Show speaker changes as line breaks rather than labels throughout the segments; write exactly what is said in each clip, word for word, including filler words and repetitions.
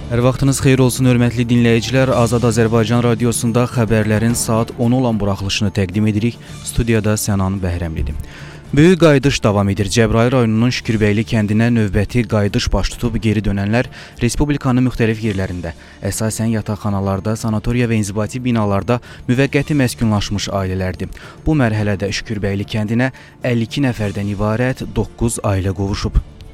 Hər vaxtınız xeyir olsun, hörmətli dinləyicilər. Azad Azərbaycan Radiosunda xəbərlərin saat on olan buraxılışını təqdim edirik. Studiyada Sənan Bəhrəmlidir. Böyük qayıdış davam edir. Cəbrayıl rayonunun Şükürbəyli kəndinə növbəti qayıdış baş tutub geri dönənlər Respublikanın müxtəlif yerlərində, əsasən yataqxanalarda, sanatoriya və inzibati binalarda müvəqqəti məskunlaşmış ailələrdir. Bu mərhələdə Şükürbəyli kəndinə əlli iki nəfərdən ibarət doqquz ailə qovuşub.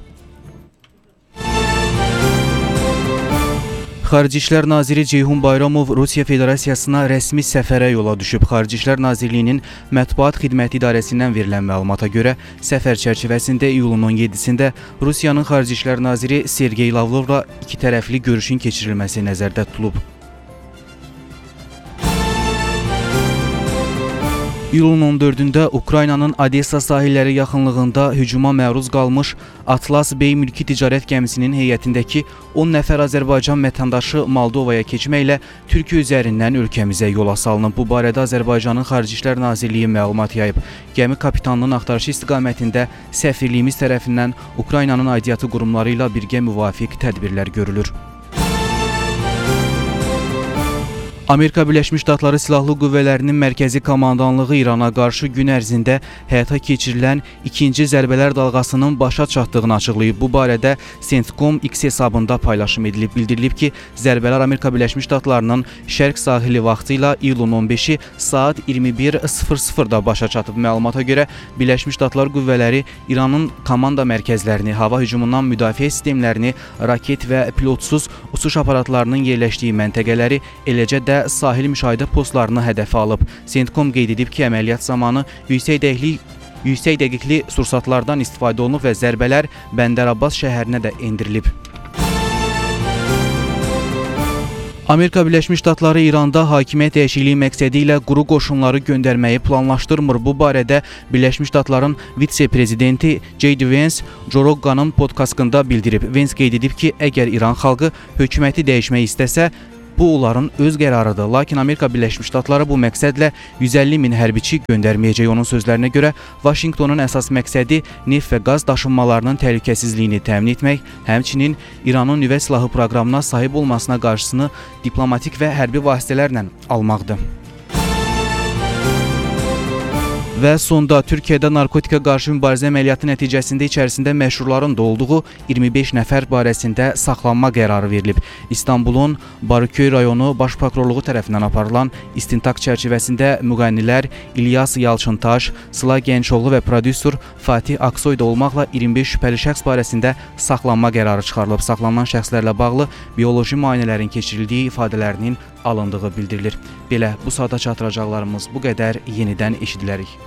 Xarici İşlər Naziri Ceyhun Bayramov Rusiya Federasiyasına rəsmi səfərə yola düşüb. Xarici İşlər Nazirliyinin Mətbuat Xidməti İdarəsindən verilən məlumata görə səfər çərçivəsində iyulun on yeddisində Rusiyanın Xarici İşlər Naziri Sergey Lavrovla iki tərəfli görüşün keçirilməsi nəzərdə tutulub. İyulun on dördündə Ukraynanın Odessa sahilləri yaxınlığında hücuma məruz qalmış Atlas Bey mülki ticarət gəmisinin heyətindəki on nəfər Azərbaycan vətəndaşı Moldovaya keçməklə Türkiyə üzərindən ölkəmizə yola salınıb. Bu barədə Azərbaycanın Xarici İşlər Nazirliyi məlumat yayıb. Gəmi kapitanının axtarışı istiqamətində səfirliyimiz tərəfindən Ukraynanın aidiyyatı qurumları ilə birgə müvafiq tədbirlər görülür. Amerika Birləşmiş Ştatları Silahlı Qüvvələrinin Mərkəzi Komandanlığı İrana qarşı gün ərzində həyata keçirilən ikinci zərbələr dalğasının başa çatdığını açıqlayıb. Bu barədə Centcom X hesabında paylaşım edilib. Bildirilib ki, zərbələr Amerika Birləşmiş Ştatlarının Şərq sahili vaxtı ilə iyulun on beşi saat iyirmi bir sıfır sıfırda başa çatıb. Məlumata görə Birləşmiş Ştatlar qüvvələri İranın komanda mərkəzlərini, hava hücumundan müdafiə sistemlərini, raket və pilotsuz uçuş aparatlarının yerləşdiyi məntəqələri, eləcə də sahil müşahidə postlarını hədəfə alıb. Centcom qeyd edib ki, əməliyyat zamanı yüksək dəqiqlik, yüksək dəqiqli sursatlardan istifadə olunub və zərbələr Bəndər Abbas şəhərinə də endirilib. Amerika Birləşmiş Ştatları İranda hakimiyyət dəyişikliyi məqsədi ilə quru qoşunları göndərməyi planlaşdırmır. Bu barədə Birləşmiş Ştatların vitse-prezidenti J D Vance Joe Rogan'ın podkastında bildirib. Vance qeyd edib ki, əgər İran xalqı hökuməti dəyişmək istəsə, bu onların öz qərarıdır. Lakin Amerika Birləşmiş Ştatları bu məqsədlə yüz əlli min hərbiçi göndərməyəcək. Onun sözlərinə görə, Vaşinqtonun əsas məqsədi neft və qaz daşınmalarının təhlükəsizliyini təmin etmək, həmçinin İranın nüvə silahı proqramına sahib olmasına qarşısını diplomatik və hərbi vasitələrlə almaqdır. Və sonda Türkiyədə narkotika qarşı mübarizə əməliyyatı nəticəsində içərisində məşhurların da olduğu iyirmi beş nəfər barəsində saxlanma qərarı verilib. İstanbulun Barıköy rayonu Baş Prokurorluğu tərəfindən aparılan istintaq çərçivəsində müğənnilər İlyas Yalçıntaş, Sıla Gəncəoğlu və prodüser Fatih Aksoy da olmaqla iyirmi beş şübhəli şəxs barəsində saxlanma qərarı çıxarılıb. Saxlanılan şəxslərlə bağlı bioloji müayinələrin keçirildiyi ifadələrinin alındığı bildirilir. Belə, bu saata çatdıracaqlarımız bu qədər, yenidən eşidilərik.